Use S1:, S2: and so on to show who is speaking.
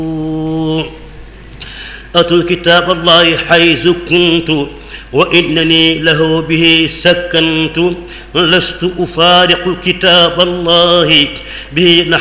S1: أتوا كتاب الله حيث كنت وإنني له به سكنت لست أفارق كتاب الله به